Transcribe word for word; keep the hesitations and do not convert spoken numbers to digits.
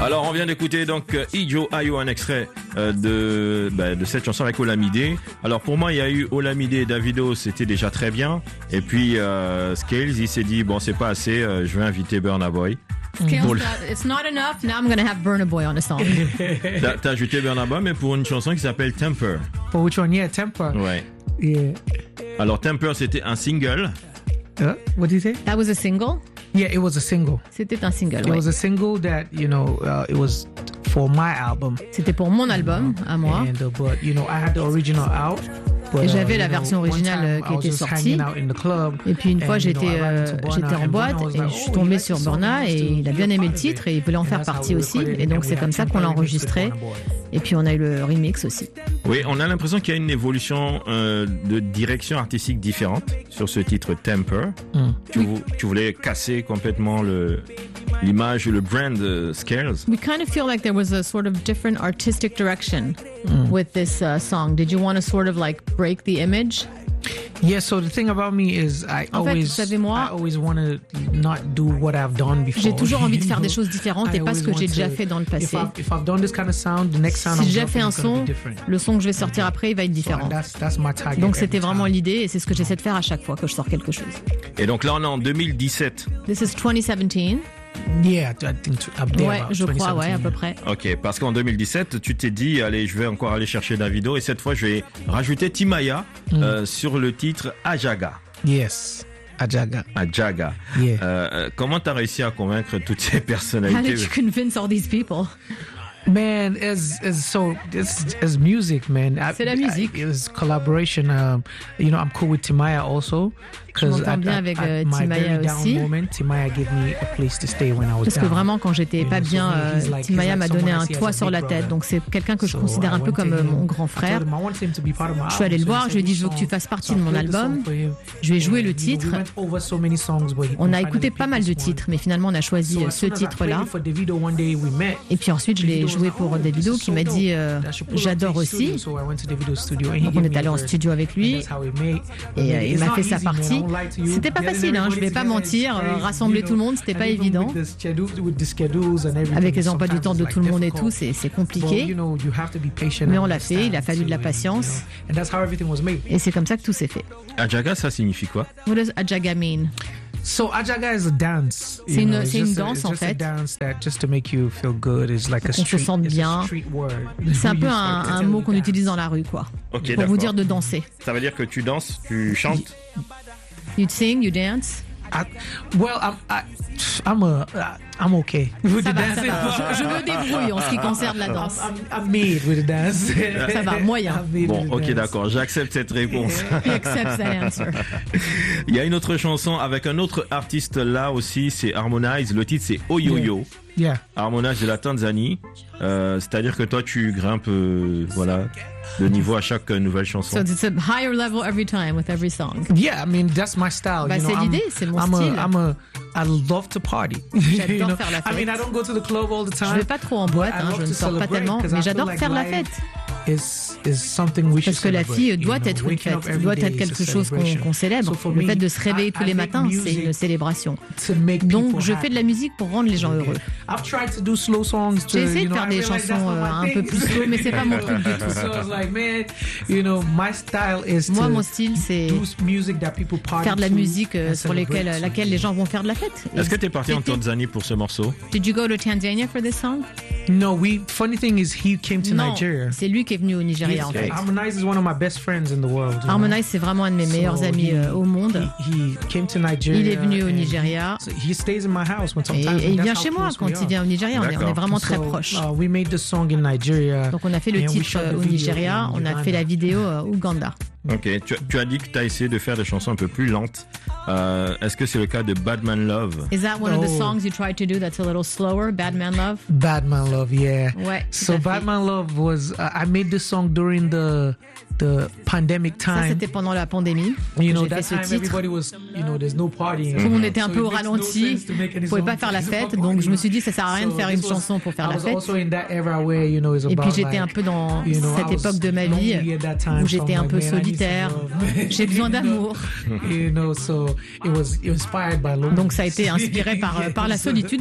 Alors, on vient d'écouter donc Ijo Ayo, un extrait euh, de bah, de cette chanson avec Olamide. Alors pour moi, il y a eu Olamide et Davido, c'était déjà très bien. Et puis euh, Scales, il s'est dit bon, c'est pas assez, euh, je vais inviter Burna Boy. Scales thought, it's not enough. Now I'm gonna have Burna Boy on a song. T'as, t'as ajouté Burna Boy, mais pour une chanson qui s'appelle Temper. For which one? Yeah, Temper. Ouais. Yeah. Alors Temper, c'était un single. Uh, what did you say? That was a single. Yeah, it was a single. C'était un single. It Ouais. was a single that, you know, uh, it was for my album. C'était pour mon album, à moi. And, uh, but, you know, I had the original out. But, Et j'avais uh, la you version know, one originale time qui I was était just sortie. hanging out in the club, Et puis une fois, and, you know, j'étais I ran euh, into Burna, j'étais en and boîte Burna was et like, je suis oh, tombée you sur like the song? Burna et il a bien aimé le titre et il voulait en And faire that's how partie we aussi. recorded it, Et donc and c'est we had comme ça qu'on Temper l'a remixed with enregistré. Burna Boy. Et puis on a eu le remix aussi. Oui, on a l'impression qu'il y a une évolution euh, de direction artistique différente sur ce titre Temper. Mm. Tu, vou- tu voulais casser complètement le l'image, le brand euh, Scales. We kind of feel like there was a sort of different artistic direction with this uh, song. Did you want to sort of like break the image? Yeah, so the thing about me is I En fait, always, vous savez, moi, I always want to not do what I've done before. J'ai toujours envie de faire You des know? choses différentes I et pas ce always que j'ai want déjà to- fait dans le If passé. I've, if I've done this kind of sound, the next sound Si I'm j'ai déjà fait dropping un is gonna son, be different. le son que je vais sortir après, il va être So, différent. and that's, that's my target Donc every c'était vraiment time. l'idée et c'est ce que j'essaie de faire à chaque fois que je sors quelque chose. Et donc là, on est en deux mille dix-sept. This is twenty seventeen. Yeah, I think t- up there Ouais, about je crois, ouais, à peu twenty seventeen. près. Ok, parce qu'en deux mille dix-sept, tu t'es dit, allez, je vais encore aller chercher Davido et cette fois, je vais rajouter Timaya euh, sur le titre Ajaga. Yes, Ajaga. Ajaga. Yeah. Euh, euh, comment t'as réussi à convaitre toutes ces How personnalités? did you convince all these people? Man, as as so this is music, man. I- C'est la musique. I- It's collaboration. Um, you know, I'm cool with Timaya also. Je m'entends bien avec, euh, my Timaya very down aussi. moment, Timaya gave me a place to stay when I was Parce que down. vraiment, quand j'étais You pas know, so bien, he's euh, like- he's Timaya like m'a someone donné I un see as toit a sur big la tête. brother. Donc c'est quelqu'un que je So considère I un peu went comme to euh, him. mon grand I frère. told him I wanted him to be part of my Je suis allée album. le voir, So he je lui ai dit, said, je veux que tu "Which fasses song?" partie So de I mon played the song album. for him. Je lui ai joué And, le you know, titre. we went over so many songs, but he On a finally écouté pas picked mal de this one. titres, mais finalement on a choisi So euh, as ce soon as I played titre-là. it for Davido, one day we met. Et puis ensuite, je l'ai Davido was joué like, pour "Oh, Davido this is qui m'a so dit dope. euh, I should pull up j'adore to his aussi. studio." So I went to Davido's studio and he Donc on gave est me allé en the studio avec verse. lui And that's how we made- et euh, It's il m'a not fait easy, sa man. I partie. don't lie to you. C'était pas Getting facile, hein, je vais everybody pas together is mentir, euh, crazy, rassembler you tout le know. monde, c'était And pas even évident. with the schedule- with the schedules and everything, Avec les emplois du sometimes temps de it's tout le like monde et difficult. tout, c'est c'est But, compliqué. you know, you have to be patient Mais and on l'a fait, il a understand fallu de la too, patience. you know. And that's how everything was made. Et c'est comme ça que tout s'est fait. Ajaga, ça signifie quoi? What does Ajaga mean? So Ajaga is a dance. you C'est une- know, it's c'est une just a- danse, it's en just a fait. dance that just to make you feel good is like a Qu'on se street, sente it's a bien. street word. C'est un We peu use un, for- to un tell mot you qu'on dance. utilise dans la rue, quoi. Ok, Pour d'accord. vous dire de danser. Ça veut dire que tu danses, tu chantes? You sing, you dance. I, well, I'm I, I'm a I'm okay with Ça the va, ça dancing. va. Je, je me débrouille en ce qui concerne la danse. I'm, I'm made with the dance. Ça va, moyen. I'm made Bon, with the ok, dance. d'accord, j'accepte cette réponse. He accepts that answer. Il y a une autre chanson avec un autre artiste là aussi, c'est Harmonize. Le titre c'est Oyoyo. Yeah. Harmonize de la Tanzanie. Euh, c'est-à-dire que toi tu grimpes, euh, voilà, de niveau à chaque euh, nouvelle chanson. So it's a higher level every time with every song. Yeah, I mean that's my style. Bah, you know, c'est I'm- l'idée, c'est mon I'm style. A, I'm a I love to party. J'adore You know? faire la I mean, fête. I don't go to the club all the time. Je vais pas trop en but boîte, I hein, love je ne to sors pas celebrate, tellement, 'cause I mais feel j'adore like faire la life fête. Is, is something we Parce should que la celebrate, fille you doit know, être une waking up fête, every doit day être is a quelque chose qu'on celebration. qu'on célèbre. So for Le me, fait de se réveiller I- tous I les make matins, c'est music une célébration. to make Donc people je fais de la happy. musique pour rendre les gens heureux. I've tried to do slow songs to, J'ai essayé you de know, faire I des realized that's chansons, not euh, my un peu thing. plus slow, mais c'est pas mon truc du tout. So I was like, man, you know, my style is Moi, to mon style, c'est do music that people party faire de la to musique euh, and sur celebrate lesquelles, to. laquelle les gens vont faire de la fête. Est-ce que t'es parti en T'étais- Tanzanie pour ce morceau? Did you go to Tanzania for this song? No, we. Funny thing is, he came to Non, Nigeria. c'est lui qui est venu au Nigeria en fait. Harmonize is one of my best friends in the world. you know. Harmonize, c'est vraiment un de mes meilleurs So amis he- euh, au monde. He, he came to Nigeria. Il est venu au and Nigeria. so he stays in my house when Et, sometimes. et and il that's vient how chez moi close quand we il are. vient au Nigeria. On est, on est D'accord. vraiment très So, proches. uh, we made the song in Nigeria. Donc on a fait le and we titre shot euh, the au video Nigeria, in on a Uganda. fait la vidéo euh, au Ouganda. Ok, tu, tu as dit que tu as essayé de faire des chansons un peu plus lentes. Euh, Est-ce que c'est le cas de Badman Love? Is that one of the Oh. songs you tried to do that's a little slower, Bad Man Love? Bad Man Love, yeah. Ouais, tout So à fait. Bad Man Love was uh, I made this song during the the pandemic Ça, time. c'était pendant la pandémie. You que know, j'ai fait that ce time titre. everybody was, you know, there's no partying. Tout le monde était un So peu it au makes no ralenti. sense to make any On pouvait song pas faire la because fête, of donc je me partying. suis dit ça sert à rien de So faire une this was- chanson pour faire I la was fête. also in that era where, you know, it's Et puis about, j'étais un like, peu dans you know, cette I was époque de ma vie lonely at that time, où so j'étais I'm un like, peu man, I need some solitaire. love. J'ai besoin You know? d'amour. You know, so it was inspired by loneliness. Donc ça a été inspiré par, euh, par la solitude.